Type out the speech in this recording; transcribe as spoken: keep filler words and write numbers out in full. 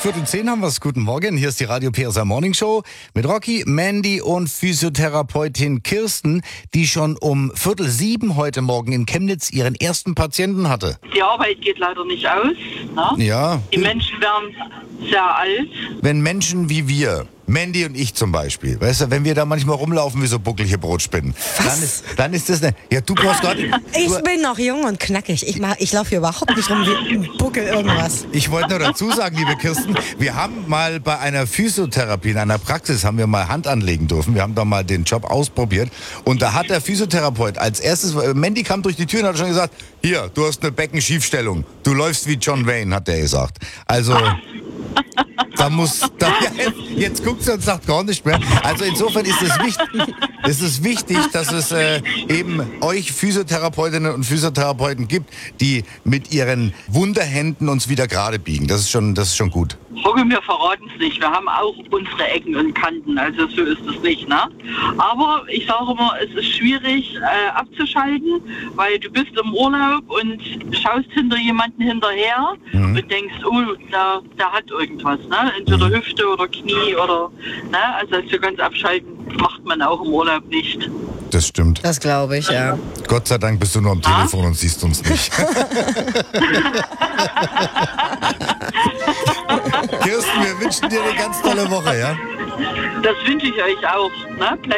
Viertel zehn haben wir es. Guten Morgen. Hier ist die Radio P S A Morning Show mit Rocky, Mandy und Physiotherapeutin Kirsten, die schon um Viertel sieben heute Morgen in Chemnitz ihren ersten Patienten hatte. Die Arbeit geht leider nicht aus. Ne? Ja. Die Menschen werden sehr alt. Wenn Menschen wie wir, Mandy und ich zum Beispiel, weißt du, wenn wir da manchmal rumlaufen wie so bucklige Brotspinnen, dann ist, dann ist das ne. Ja, du brauchst gar nicht. Ich du, bin noch jung und knackig. Ich, mach- ich laufe hier überhaupt nicht rum wie ein Buckel irgendwas. Ich wollte nur dazu sagen, liebe Kirsten, wir haben mal bei einer Physiotherapie, in einer Praxis, haben wir mal Hand anlegen dürfen. Wir haben da mal den Job ausprobiert. Und da hat der Physiotherapeut als erstes, Mandy kam durch die Tür und hat schon gesagt, hier, du hast eine Beckenschiefstellung. Du läufst wie John Wayne, hat der gesagt. Also, da muss, da, ja, jetzt guckt sie und sagt gar nicht mehr. Also insofern ist es wichtig, ist es wichtig, dass es äh, eben euch Physiotherapeutinnen und Physiotherapeuten gibt, die mit ihren Wunderhänden uns wieder gerade biegen. Das ist schon, das ist schon gut. Hocke, wir verraten es nicht. Wir haben auch unsere Ecken und Kanten. Also so ist es nicht. Ne? Aber ich sage immer, es ist schwierig äh, abzuschalten, weil du bist im Urlaub und schaust hinter jemanden hinterher Mhm. und denkst, oh, da, da hat irgendwas. Ne? Entweder Hüfte oder Knie oder, ne? Also so ganz abschalten macht man auch im Urlaub nicht. Das stimmt. Das glaube ich, ja. Gott sei Dank bist du nur am Telefon und siehst uns nicht. Kirsten, wir wünschen dir eine ganz tolle Woche, ja? Das wünsche ich euch auch. Ne? Bleibt